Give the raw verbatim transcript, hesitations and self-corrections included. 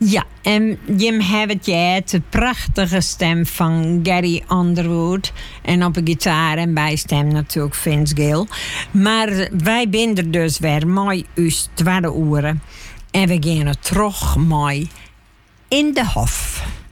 Ja, en Jim hebt je de prachtige stem van Gary Underwood. En op de gitaar en bijstem natuurlijk Vince Gill. Maar wij zijn er dus weer mooi us tweede uren. En we gaan er terug mooi in de hof.